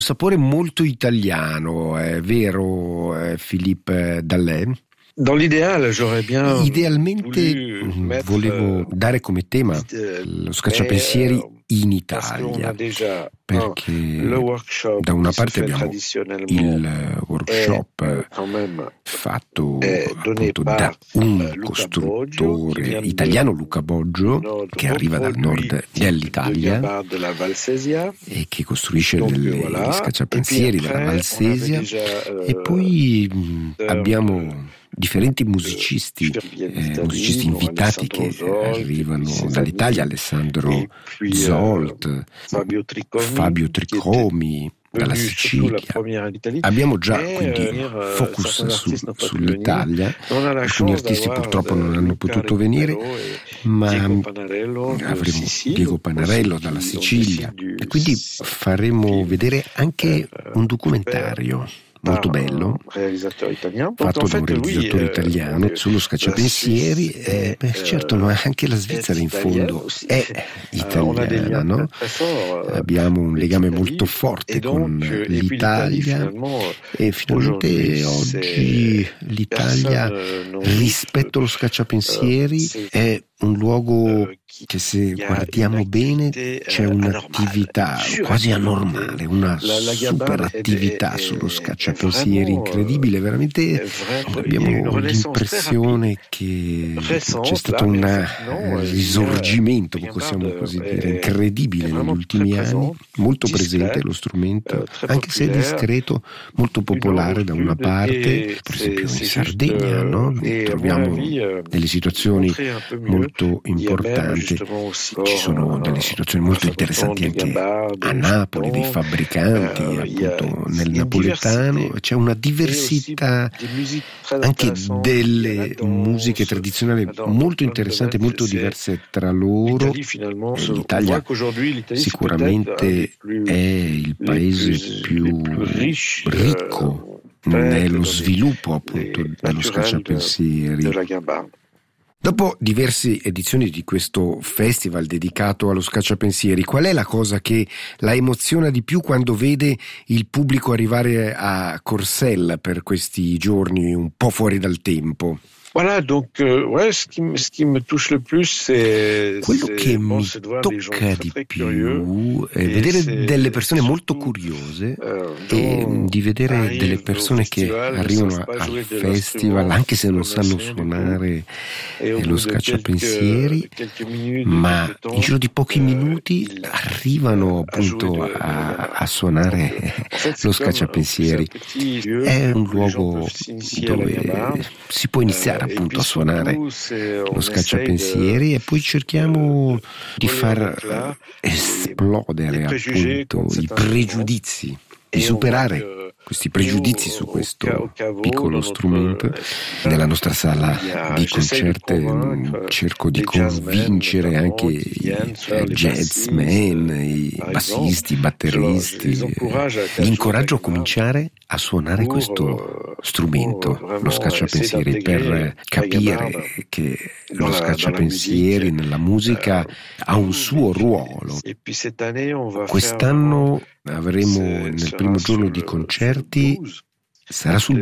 Sapore molto italiano, è vero, Philippe Dallen? Dans l'idéal, j'aurais bien Idealmente volevo dare come tema lo scacciapensieri in Italia, perché da una parte abbiamo il workshop fatto appunto da un costruttore italiano, Luca Boggio, che arriva dal nord dell'Italia e che costruisce gli scacciapensieri della Valsesia, e poi abbiamo differenti musicisti invitati che arrivano dall'Italia: Alessandro Zolt, Fabio Tricomi dalla Sicilia. Abbiamo già quindi focus sull'Italia. Alcuni artisti purtroppo non hanno potuto venire, ma avremo Diego Panarello dalla Sicilia, e quindi faremo vedere anche un documentario molto bello fatto da un realizzatore italiano sullo scacciapensieri. Certo, ma anche la Svizzera in fondo è italiana, no? Abbiamo un legame molto forte con l'Italia, e finalmente oggi l'Italia rispetto allo scacciapensieri è un luogo che, se guardiamo bene, c'è un'attività quasi anormale, una super attività sullo scacciapensieri incredibile. Veramente abbiamo l'impressione che c'è stato un risorgimento, possiamo così dire, incredibile negli ultimi anni, molto presente lo strumento, anche se discreto, molto popolare da una parte. Per esempio in Sardegna, no? Troviamo delle situazioni molto importanti. Ci sono delle situazioni molto interessanti anche a Napoli, dei fabbricanti, appunto nel napoletano. C'è una diversità anche delle musiche tradizionali molto interessanti, molto diverse tra loro. L'Italia sicuramente è il paese più ricco nello sviluppo appunto dello scacciapensieri. Dopo diverse edizioni di questo festival dedicato allo scacciapensieri, qual è la cosa che la emoziona di più quando vede il pubblico arrivare a Courcelles per questi giorni un po' fuori dal tempo? Voilà, donc ce qui me touche le plus, c'est quello che mi tocca di più è vedere delle persone mollo curiose e di vedere delle persone che arrivano al festival anche se non sanno suonare lo scacciapensieri, ma in giro di pochi minuti arrivano appunto a suonare lo scacciapensieri. È un luogo dove si può iniziare appunto a suonare lo scacciapensieri, e poi cerchiamo di far esplodere appunto i pregiudizi, di superare questi pregiudizi su questo piccolo strumento. Nella nostra sala di concerti cerco di convincere anche i jazzmen, i bassisti, i batteristi, li incoraggio a cominciare a suonare questo strumento, lo scacciapensieri, per capire che lo scacciapensieri nella musica ha un suo ruolo. Quest'anno avremo nel primo giorno di concerti, sarà sul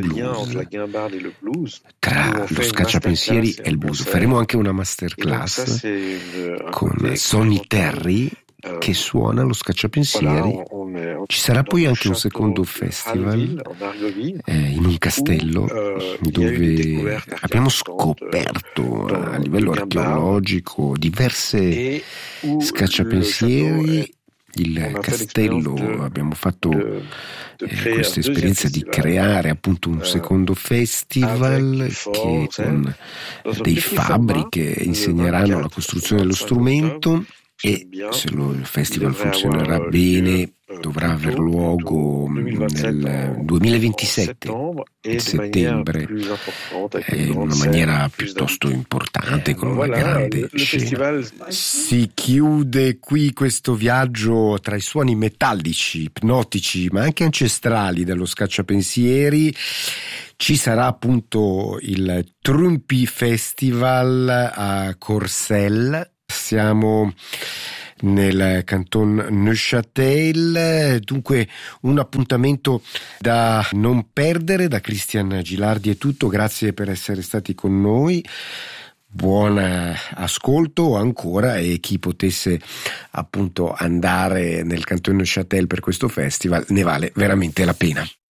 blues, tra lo scacciapensieri e il blues. Faremo anche una masterclass con Sonny Terry che suona lo scacciapensieri. Ci sarà poi anche un secondo festival in un castello dove abbiamo scoperto a livello archeologico diverse scacciapensieri. Il castello, abbiamo fatto questa esperienza di creare appunto un secondo festival che con dei fabbri che insegneranno la costruzione dello strumento, e se il festival funzionerà bene dovrà aver luogo nel 2027, in settembre, in una maniera piuttosto importante, con una grande scena. Si chiude qui questo viaggio tra i suoni metallici, ipnotici, ma anche ancestrali dello scacciapensieri. Ci sarà appunto il Trumpy Festival a Courcelles. Siamo nel canton Neuchâtel. Dunque un appuntamento da non perdere. Da Cristian Gilardi è tutto, grazie per essere stati con noi. Buon ascolto ancora, e chi potesse appunto andare nel canton Neuchâtel per questo festival ne vale veramente la pena.